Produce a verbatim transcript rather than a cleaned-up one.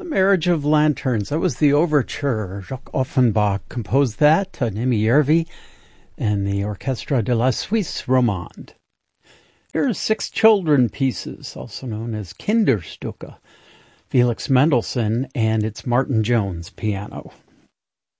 Marriage of Lanterns. That was the overture. Jacques Offenbach composed that, uh, Nemi Järvi, and the Orchestre de la Suisse Romande. Here are Six Children Pieces, also known as Kinderstücke, Felix Mendelssohn, and it's Martin Jones piano.